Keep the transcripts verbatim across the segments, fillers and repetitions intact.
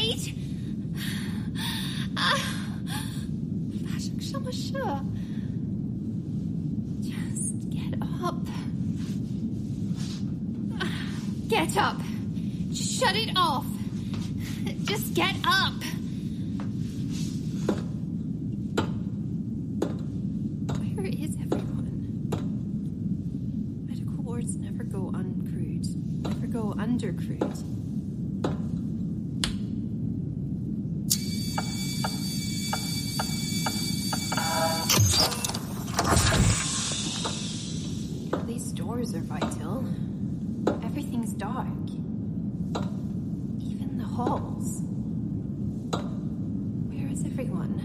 Wait! Ah, 发生什么事? Just get up. Get up. Just shut it off. Just get up. Where is everyone? Medical wards never go uncrewed. Never go undercrewed. These doors are vital. Everything's dark. Even the halls. Where is everyone?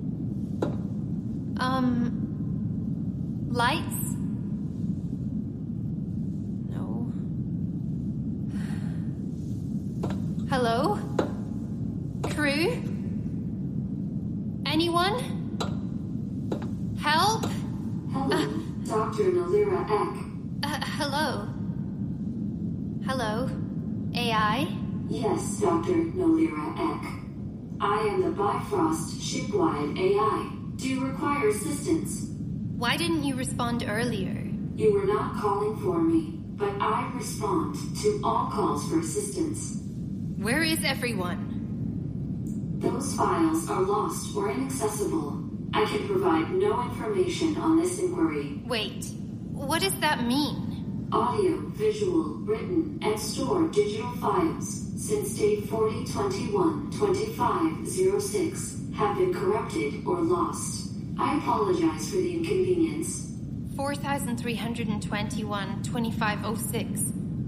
Um... Lights? No. Hello? Crew? Anyone? Help? Hello, uh, Doctor Nolira Eck. Uh, hello? Hello? A I? Yes, Doctor Nolira Eck. I am the Bifrost ship-wide A I. Do you require assistance? Why didn't you respond earlier? You were not calling for me, but I respond to all calls for assistance. Where is everyone? Those files are lost or inaccessible. I can provide no information on this inquiry. Wait, what does that mean? Audio, visual, written, and stored digital files since date forty twenty-one twenty-five oh six have been corrupted or lost. I apologize for the inconvenience. four thousand three hundred twenty-one twenty-five oh six.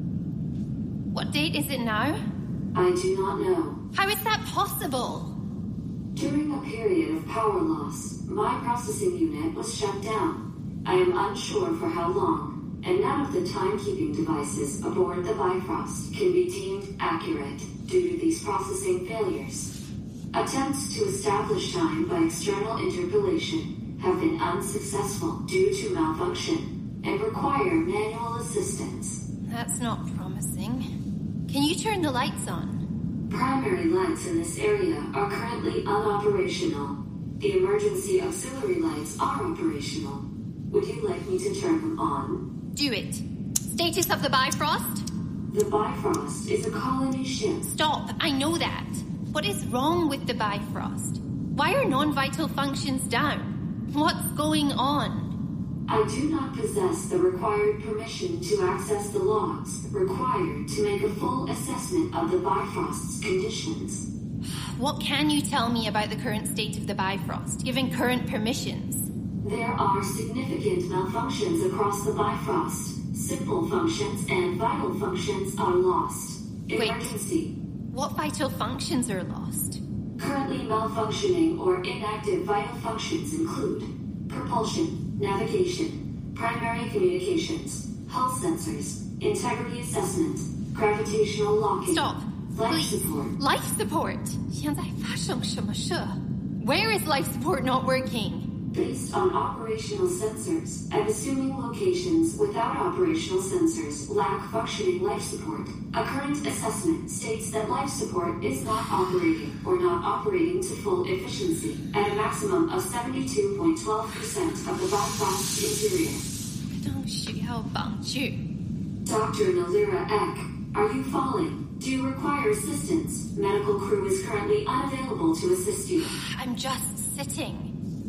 What date is it now? I do not know. How is that possible? During a period of power loss, my processing unit was shut down. I am unsure for how long, and none of the timekeeping devices aboard the Bifrost can be deemed accurate due to these processing failures. Attempts to establish time by external interpolation have been unsuccessful due to malfunction and require manual assistance. That's not promising. Can you turn the lights on? Primary lights in this area are currently unoperational. The emergency auxiliary lights are operational. Would you like me to turn them on? Do it. Status of the Bifrost? The Bifrost is a colony ship. Stop, I know that. What is wrong with the Bifrost? Why are non-vital functions down? What's going on? I do not possess the required permission to access the logs required to make a full assessment of the Bifrost's conditions. What can you tell me about the current state of the Bifrost, given current permissions? There are significant malfunctions across the Bifrost. Simple functions and vital functions are lost. Emergency. Wait, what vital functions are lost? Currently malfunctioning or inactive vital functions include propulsion, navigation, primary communications, hull sensors, integrity assessment, gravitational locking. Stop. Life Please. support. Life support. 现在发生什么事? Where is life support not working? Based on operational sensors, and assuming locations without operational sensors lack functioning life support, a current assessment states that life support is not operating or not operating to full efficiency at a maximum of seventy-two point one two percent of the Bifrost interior. 都需要帮助. Doctor Nolira Eck, are you falling? Do you require assistance? Medical crew is currently unavailable to assist you. I'm just sitting.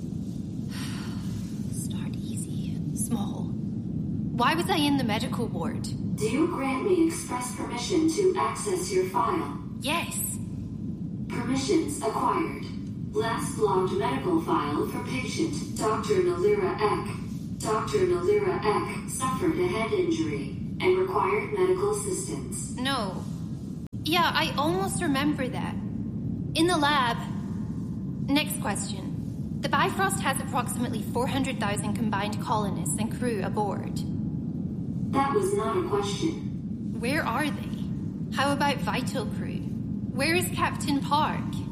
Start easy, small. Why was I in the medical ward? Do you grant me express permission to access your file? Yes. Permissions acquired. Last logged medical file for patient Doctor Nolira Eck. Doctor Nolira Eck suffered a head injury and required medical assistance. No. Yeah, I almost remember that. In the lab. Next question. The Bifrost has approximately four hundred thousand combined colonists and crew aboard. That was not a question. Where are they? How about vital crew? Where is Captain Park?